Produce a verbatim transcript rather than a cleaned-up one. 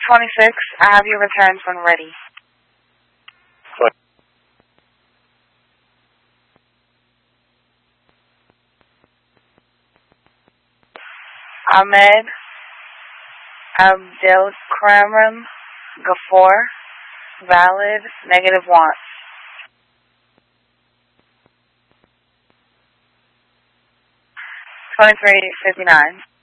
twenty-six, I have your returns when ready. Ahmed Abdelkramim Gafoor, valid, negative one. twenty-three fifty-nine.